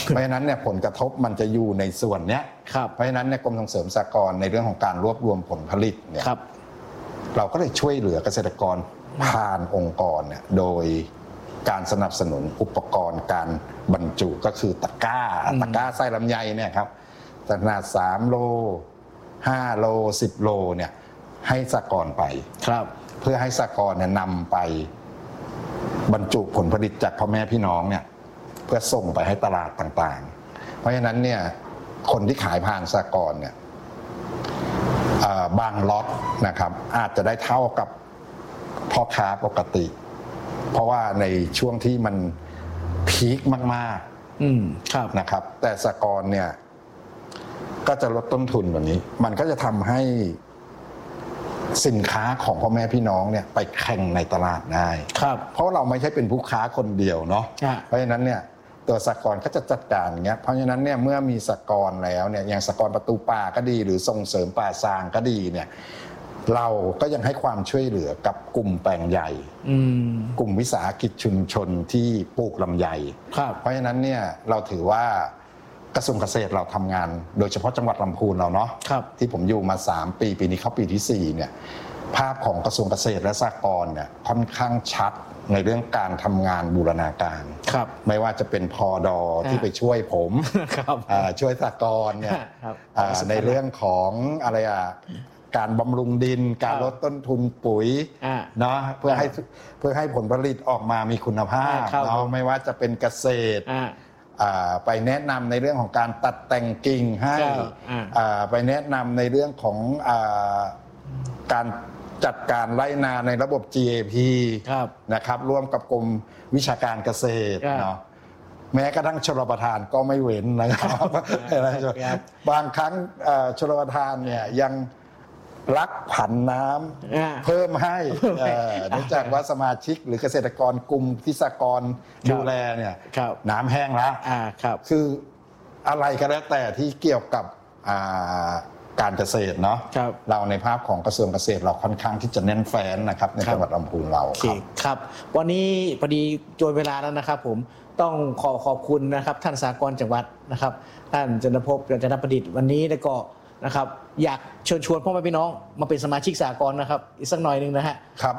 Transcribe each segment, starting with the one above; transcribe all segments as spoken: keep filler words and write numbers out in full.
เพราะฉะนั้นเนี่ยผลกระทบมันจะอยู่ในส่วนเนี้ยเพราะฉะนั้นเนี่ยกรมส่งเสริมสหกรณ์ในเรื่องของการรวบรวมผลผลิตเนี่ยเราก็เลยช่วยเหลือเกษตรกรผ่านองค์กรเนี่ยโดยการสนับสนุนอุปกรณ์การบรรจุก็คือตะกร้าตะกร้าไส้ลำไยเนี่ยครับขนาดสามโลห้าโลสิบโลเนี่ยให้สหกรณ์ไปเพื่อให้สหกรณ์เนี่ยนำไปบรรจุผลผลิตจากพ่อแม่พี่น้องเนี่ยเพื่อส่งไปให้ตลาดต่างๆเพราะฉะนั้นเนี่ยคนที่ขายผ่านสหกรณ์เนี่ยบางล็อตนะครับอาจจะได้เท่ากับพ่อค้าปกติเพราะว่าในช่วงที่มันพีคมากๆนะครับแต่สหกรณ์เนี่ยก็จะลดต้นทุนแบบนี้มันก็จะทำให้สินค้าของพ่อแม่พี่น้องเนี่ยไปแข่งในตลาดได้เพราะเราไม่ใช่เป็นผู้ค้าคนเดียวเนาะเพราะฉะนั้นเนี่ยตัวสหกรณ์ก็จะจัดการอย่างเงี้ยเพราะฉะนั้นเนี่ยเมื่อมีสหกรณ์แล้วเนี่ยอย่างสหกรณ์ประตูป่าก็ดีหรือส่งเสริมป่าซางก็ดีเนี่ยเราก็ยังให้ความช่วยเหลือกับกลุ่มแปลงใหญ่กลุ่มวิสาหกิจชุมชนที่ปลูกลำไยเพราะฉะนั้นเนี่ยเราถือว่ากระทรวงเกษตรเราทำงานโดยเฉพาะจังหวัดลำพูนเราเนาะที่ผมอยู่มาสามปีปีนี้เข้าปีที่สี่เนี่ยภาพของกระทรวงเกษตรและสหกรณ์เนี่ยค่อนข้างชัดในเรื่องการทำงานบูรณาการไม่ว่าจะเป็นพอดอที่ไปช่วยผมช่วยสหกรณ์เนี่ยในเรื่องของอะไรอ่ะการบำรุงดินการลดต้นทุนปุ๋ยเนาะเพื่อให้เพื่อให้ผลผลิตออกมามีคุณภาพเนาะไม่ว่าจะเป็นเกษตรไปแนะนำในเรื่องของการตัดแต่งกิ่งให้ไปแนะนำในเรื่องของการจัดการไร่นาในระบบ จี เอ พี นะครับร่วมกับกรมวิชาการเกษตรเนาะแม้กระทั่งชลประทานก็ไม่เว้นนะครับบางครั้งชลประทานเนี่ยยังรักผันน้ำเพิ่มให้เนื่องจากว่าสมาชิกหรือเกษตรกรกลุ่มที่สหกรณ์ดูแลเนี่ยน้ำแห้งแล้วคืออะไรก็แล้วแต่ที่เกี่ยวกับการเกษตรเนาะเราในภาพของกระทรวงเกษตรเราค่อนข้างที่จะแน่นแฟ้นนะครับในจังหวัดลำพูนเราครับครับวันนี้พอดีจนเวลาแล้วนะครับผมต้องขอขอบคุณนะครับท่านสหกรณ์จังหวัดนะครับท่านจันทภพจันทประดิษฐ์วันนี้แล้วก็นะครับอยากเชิญชวนพ่อแม่พี่น้องมาเป็นสมาชิกสหกรณ์นะครับอีกสักหน่อยนึงนะฮะครับ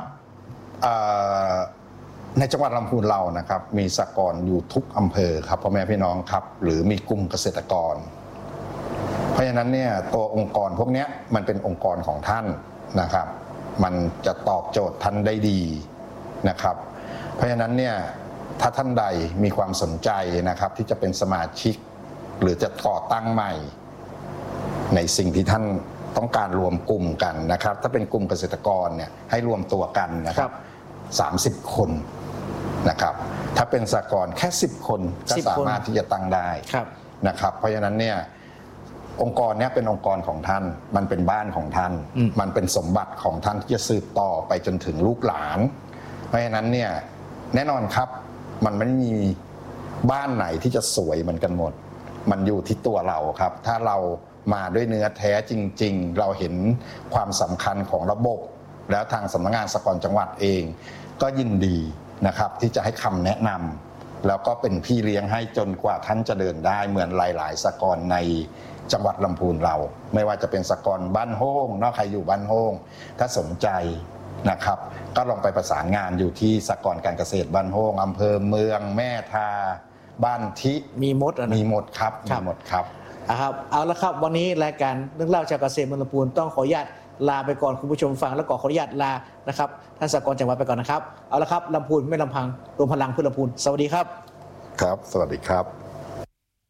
ในจังหวัดลำพูนเรานะครับมีสหกรณ์อยู่ทุกอำเภอครับพ่อแม่พี่น้องครับหรือมีกลุ่มเกษตรกรเพราะฉะนั้นเนี่ยตัวองค์กรพวกนี้มันเป็นองค์กรของท่านนะครับมันจะตอบโจทย์ท่านได้ดีนะครับเพราะฉะนั้นเนี่ยถ้าท่านใดมีความสนใจนะครับที่จะเป็นสมาชิกหรือจะก่อตั้งใหม่ในสิ่งที่ท่านต้องการรวมกลุ่มกันนะครับถ้าเป็นกลุ่มเกษตรกรเนี่ยให้รวมตัวกันนะครับสามสิบคนนะครับถ้าเป็นสหกรณ์แค่สิบคนก็สามารถที่จะตั้งได้นะครับเพราะฉะนั้นเนี่ยองค์กรนี้เป็นองค์กรของท่านมันเป็นบ้านของท่านมันเป็นสมบัติของท่านที่จะสืบต่อไปจนถึงลูกหลานเพราะฉะนั้นเนี่ยแน่นอนครับมันไม่มีบ้านไหนที่จะสวยเหมือนกันหมดมันอยู่ที่ตัวเราครับถ้าเรามาด้วยเนื้อแท้จริงๆเราเห็นความสำคัญของระบบแล้วทางสำนักงานสหกรณ์จังหวัดเองก็ยินดีนะครับที่จะให้คำแนะนำแล้วก็เป็นพี่เลี้ยงให้จนกว่าท่านจะเดินได้เหมือนหลายๆสหกรณ์ในจังหวัดลำพูนเราไม่ว่าจะเป็นสหกรณ์บ้านโฮ่งเนาะใครอยู่บ้านโฮ่งถ้าสนใจนะครับก็ลองไปประสานงานอยู่ที่สหกรณ์การเกษตรบ้านโฮ่งอำเภอเมืองแม่ทาบ้านทิมีหมดมีหมดครับมีหมดครับครับเอาละครับวันนี้รายการเรื่องเล่าจากเกษตรเมืองลำพูนต้องขออนุญาตลาไปก่อนคุณผู้ชมฟังแล้วก็ขออนุญาตลานะครับท่านสหกรณ์จังหวัดไปก่อนนะครับเอาละครับลำพูนไม่ลำพังรวมพลังเพื่อลำพูนสวัสดีครับครับสวัสดีครับ